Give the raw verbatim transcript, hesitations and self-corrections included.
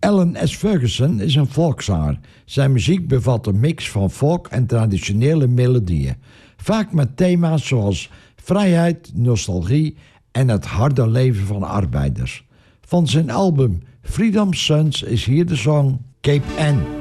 Alan S. Ferguson is een volkszanger. Zijn muziek bevat een mix van folk en traditionele melodieën. Vaak met thema's zoals vrijheid, nostalgie en het harde leven van arbeiders. Van zijn album Freedom Sons is hier de song Cape Ann.